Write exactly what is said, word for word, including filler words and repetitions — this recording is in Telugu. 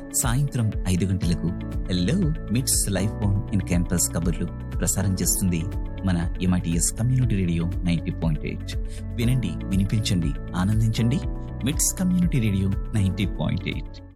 సాయంత్రం ఐదు గంటలకు హలో మిట్స్ లైఫ్ ఆన్ ఇన్ క్యాంపస్ కబుర్లు ప్రసారం చేస్తుంది మన MITS community radio ninety point eight. వినండి, వినిపించండి, ఆనందించండి. మిట్స్ community radio ninety point eight.